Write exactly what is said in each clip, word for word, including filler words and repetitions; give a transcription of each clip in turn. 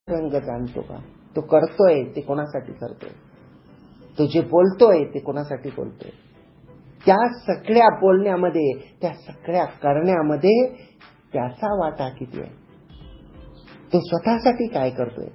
रंग जाणतो का? तो करतोय ते कोणासाठी करतोय? तो जे बोलतोय ते कोणासाठी बोलतोय? त्या सगळ्या बोलण्यामध्ये, त्या सगळ्या करण्यामध्ये त्याचा वाटा किती आहे? तो स्वतःसाठी काय करतोय?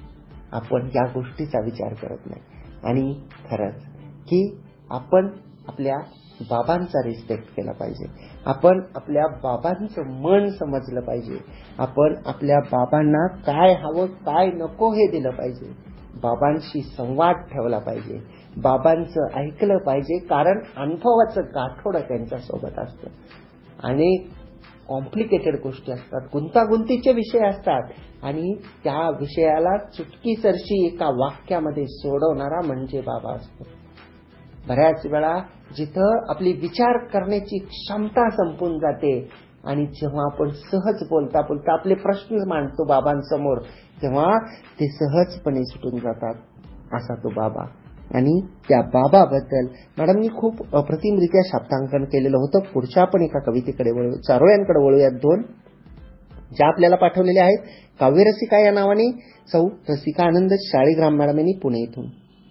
आपण या गोष्टीचा विचार करत नाही. आणि खरंच की आपण आपल्या बाबांचा रिस्पेक्ट केला पाहिजे. आपण आपल्या बाबांचं मन समजलं पाहिजे. आपण आपल्या बाबांना काय हवं काय नको हे दिलं पाहिजे. बाबांशी संवाद ठेवला पाहिजे. बाबांचं ऐकलं पाहिजे, कारण अनुभवाचं गाठोडं त्यांच्या सोबत असतं. अनेक कॉम्प्लिकेटेड गोष्टी असतात, गुंतागुंतीचे विषय असतात, आणि त्या विषयाला चुटकीसरशी एका वाक्यामध्ये सोडवणारा म्हणजे बाबा असतो. बऱ्याच वेळा जिथं आपली विचार करण्याची क्षमता संपून जाते आणि जेव्हा आपण सहज बोलता बोलता आपले प्रश्न मांडतो बाबांसमोर, तेव्हा ते सहजपणे सुटून जातात. असा तो बाबा. आणि त्या बाबाबद्दल मॅडमनी खूप अप्रतिमरित्या शब्दांकन केलेलं होतं. पुढच्या आपण एका कवितेकडे वळू, चारोळ्यांकडे वळूयात. दोन ज्या आपल्याला पाठवलेल्या आहेत. काव्यरसिका या नावाने सौ रसिका आनंद शाळीग्राम मॅडम यांनी पुणे इथून.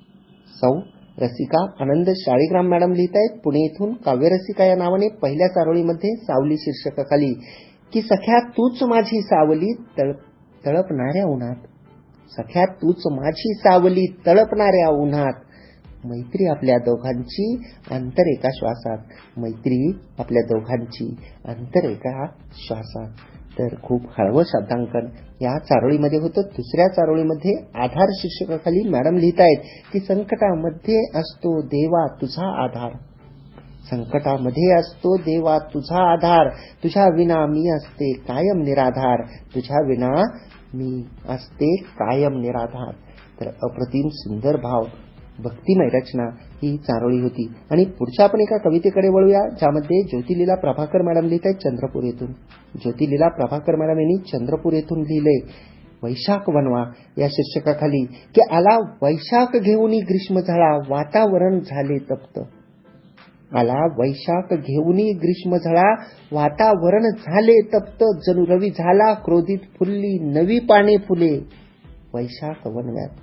सौ रसिका आनंद शाळीग्राम मॅडम लिहित आहेत पुणे इथून. काव्यरसिका या नावाने पहिल्या चारोळीमध्ये सावली शीर्षकाखाली की सख्या तूच माझी सावली तळ तळपणाऱ्या उन्हात. सख्या तूच माझी सावली तळपणाऱ्या उन्हात. मैत्री आपल्या दोघांची अंतर एका श्वासात. मैत्री आपल्या दोघांची अंतर एका श्वासात. तर खूप हळवं शब्दांकन या चारोळीमध्ये होतं. दुसऱ्या चारोळीमध्ये आधार शीर्षकाखाली मॅडम लिहित आहेत की संकटामध्ये असतो देवा तुझा आधार. संकटामध्ये असतो देवा तुझा आधार. तुझ्या विना मी असते कायम निराधार. तुझ्या विना मी असते कायम निराधार. तर अप्रतिम सुंदर भाव, भक्तिमय रचना ही चारोळी होती. आणि पुढच्या आपण एका कवितेकडे वळूया, ज्यामध्ये ज्योतिलीला प्रभाकर मॅडम लिहित आहेत चंद्रपूर येथून. ज्योतिलीला प्रभाकर मॅडम यांनी चंद्रपूर येथून लिहिलंय वैशाख वनवा या शीर्षकाखाली की आला वैशाख घेऊनी ग्रीष्म झळा वातावरण झाले तप्त. आला वैशाख घेऊनी ग्रीष्म झळा वातावरण झाले तप्त. जणू रवी झाला क्रोधित फुलली नवी पाने फुले. वैशाख वनव्यात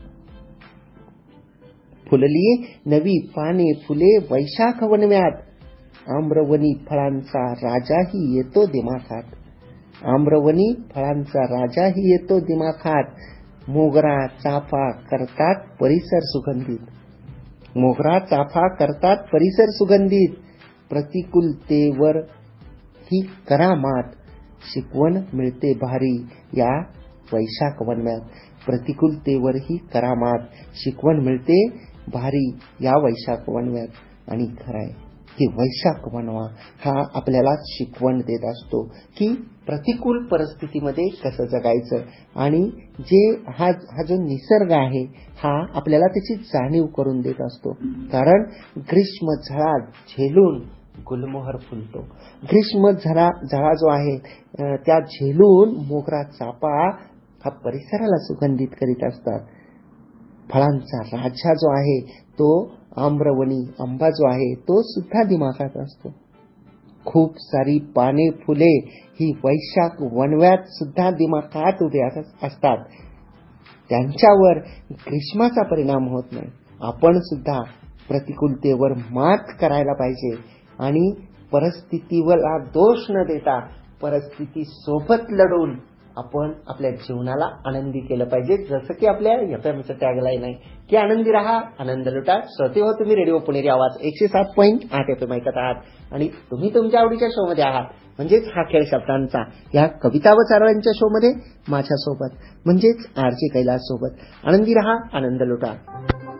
फुलली नवी पाने फुले वैशाख वनव्यात. आम्रवनी फळांचा राजाही येतो दिमाखात. आम्रवनी फळांचा राजाही येतो दिमाखात. मोगरा चाफा करतात परिसर सुगंधित. मोगरा चाफा करतात परिसर सुगंधित. प्रतिकूलतेवर ही करामात शिकवण मिळते भारी या वैशाख वनव्यात. प्रतिकूलतेवर ही करामात शिकवण मिळते भारी या वैशाख वनव्यात. आणि खरंय की वैशाख वनवा हा आपल्याला शिकवण देत असतो की प्रतिकूल परिस्थितीमध्ये कसं जगायचं. आणि जे हा हा जो निसर्ग आहे हा आपल्याला त्याची जाणीव करून देत असतो. कारण ग्रीष्म झळा झेलून गुलमोहर फुलतो. ग्रीष्म झळा झळा जो आहे त्या झेलून मोगरा चाफा हा परिसराला सुगंधित करीत असतात. फळांचा राजा जो आहे तो आम्रवणी आंबा जो आहे तो सुद्धा दिमाखात असतो. खूप सारी पाने फुले ही वैशाख वनव्यात सुद्धा दिमाखात उभे असतात. त्यांच्यावर ग्रीष्माचा परिणाम होत नाही. आपण सुद्धा प्रतिकूलतेवर मात करायला पाहिजे आणि परिस्थितीवर दोष न देता परिस्थिती सोबत लढून आपण आपल्या जीवनाला आनंदी केलं पाहिजे. जसं की आपल्या एफएमचं टॅगलाईन आहे की आनंदी राहा आनंद लुटा. श्रोते हो, तुम्ही रेडिओ पुणेरी आवाज एकशे सात पॉईंट आठ एफएम ऐकत आहात आणि तुम्ही तुमच्या आवडीच्या शो मध्ये आहात. म्हणजेच हा खेळ शब्दांचा या कविता व चारोळ्यांच्या शो मध्ये माझ्या सोबत म्हणजेच आरजे कैलास सोबत. आनंदी राहा आनंद लुटा.